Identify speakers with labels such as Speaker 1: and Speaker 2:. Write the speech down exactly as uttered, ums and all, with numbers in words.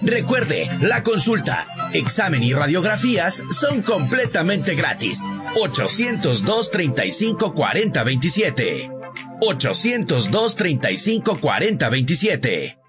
Speaker 1: Recuerde, la consulta, examen y radiografías son completamente gratis. ochocientos dos, treinta y cinco, cuarenta, veintisiete. ochocientos dos, treinta y cinco, cuarenta, veintisiete.